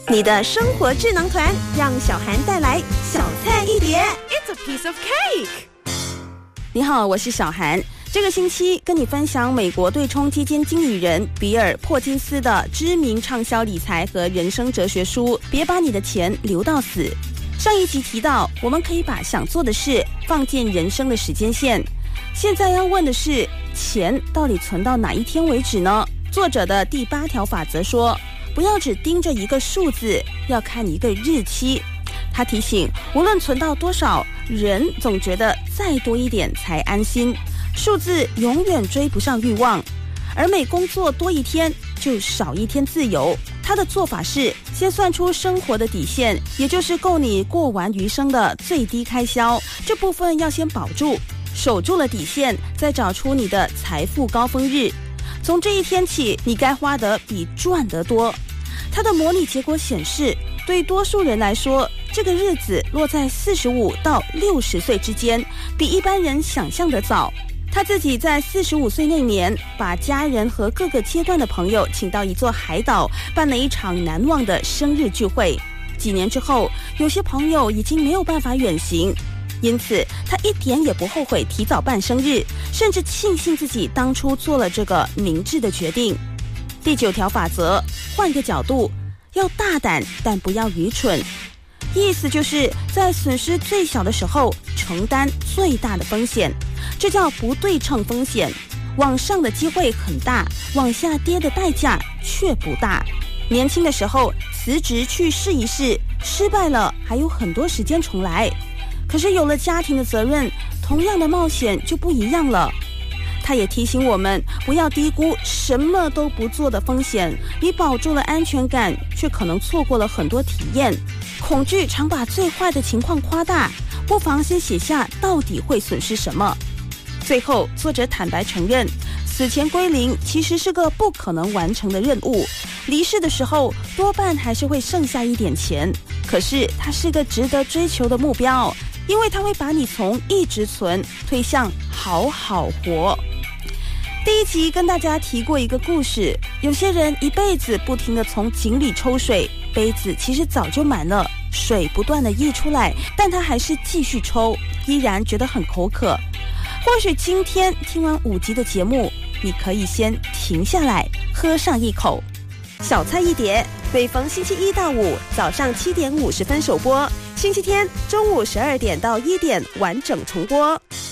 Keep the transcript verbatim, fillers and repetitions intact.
你的生活智囊团，让小涵带来小菜一碟。It's a piece of cake。你好，我是小涵。这个星期跟你分享美国对冲基金经理人比尔·珀金斯的知名畅销理财和人生哲学书《别把你的钱留到死》。上一集提到，我们可以把想做的事放进人生的时间线。现在要问的是，钱到底存到哪一天为止呢？作者的第八条法则说，不要只盯着一个数字，要看一个日期。他提醒，无论存到多少，人总觉得再多一点才安心，数字永远追不上欲望，而每工作多一天就少一天自由。他的做法是先算出生活的底线，也就是够你过完余生的最低开销，这部分要先保住，守住了底线，再找出你的财富高峰日。从这一天起，你该花的比赚得多。他的模拟结果显示，对多数人来说，这个日子落在四十五到六十岁之间，比一般人想象的早。他自己在四十五岁那年，把家人和各个阶段的朋友请到一座海岛，办了一场难忘的生日聚会。几年之后，有些朋友已经没有办法远行，因此他一点也不后悔提早办生日，甚至庆幸自己当初做了这个明智的决定。第九条法则，换个角度，要大胆但不要愚蠢。意思就是在损失最小的时候承担最大的风险，这叫不对称风险。往上的机会很大，往下跌的代价却不大。年轻的时候辞职去试一试，失败了还有很多时间重来。可是有了家庭的责任，同样的冒险就不一样了。他也提醒我们，不要低估什么都不做的风险，你保住了安全感，却可能错过了很多体验。恐惧常把最坏的情况夸大，不妨先写下到底会损失什么。最后，作者坦白承认，死前归零其实是个不可能完成的任务。离世的时候，多半还是会剩下一点钱，可是它是个值得追求的目标，因为它会把你从一直存推向好好活。第一集跟大家提过一个故事，有些人一辈子不停地从井里抽水，杯子其实早就满了，水不断地溢出来，但他还是继续抽，依然觉得很口渴。或许今天听完五集的节目，你可以先停下来喝上一口。小菜一碟，每逢星期一到五早上七点五十分首播，星期天中午十二点到一点完整重播。